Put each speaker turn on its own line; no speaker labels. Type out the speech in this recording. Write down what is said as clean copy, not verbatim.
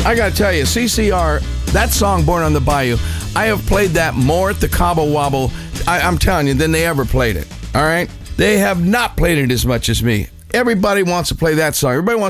I got to tell you, CCR, that song, Born on the Bayou, I have played that more at the Cabo Wabo, I'm telling you, than they ever played it. All right? They have not played it as much as me. Everybody wants to play that song. Everybody wants